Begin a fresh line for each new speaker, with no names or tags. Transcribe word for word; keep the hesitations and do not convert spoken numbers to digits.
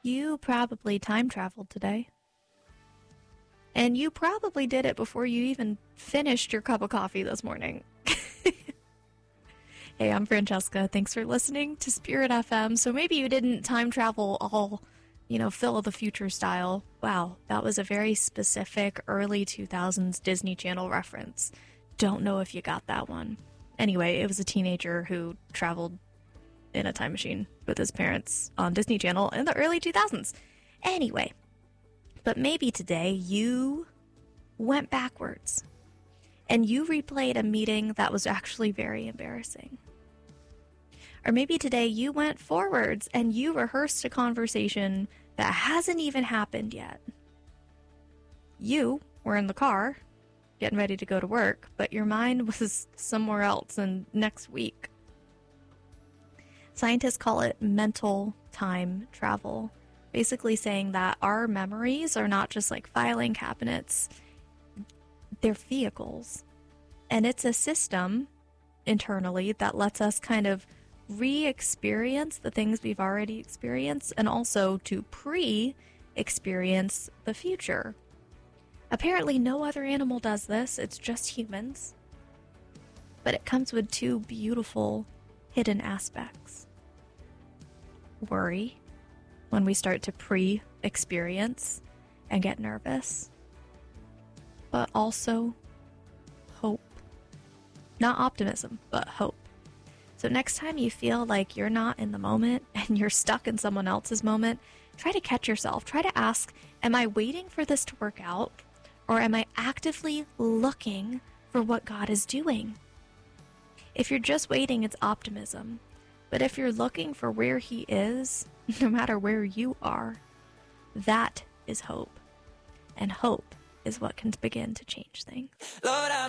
You probably time traveled today. And you probably did it before you even finished your cup of coffee this morning. Hey, I'm Francesca. Thanks for listening to Spirit F M. So maybe you didn't time travel all, you know, Phil of the Future style. Wow, that was a very specific early two thousands Disney Channel reference. Don't know if you got that one. Anyway, it was a teenager who traveled in a time machine with his parents on Disney Channel in the early two thousands. Anyway, but maybe today you went backwards and you replayed a meeting that was actually very embarrassing. Or maybe today you went forwards and you rehearsed a conversation that hasn't even happened yet. You were in the car getting ready to go to work, but your mind was somewhere else and next week. Scientists call it mental time travel, basically saying that our memories are not just like filing cabinets, they're vehicles. And it's a system internally that lets us kind of re-experience the things we've already experienced and also to pre-experience the future. Apparently no other animal does this, it's just humans. But it comes with two beautiful hidden aspects. Worry, when we start to pre-experience and get nervous. But also hope. Not optimism, but hope. So next time you feel like you're not in the moment and you're stuck in someone else's moment, try to catch yourself. Try to ask, am I waiting for this to work out? Or am I actively looking for what God is doing? If you're just waiting, it's optimism. But if you're looking for where He is, no matter where you are, that is hope. And hope is what can begin to change things. Lord, I'm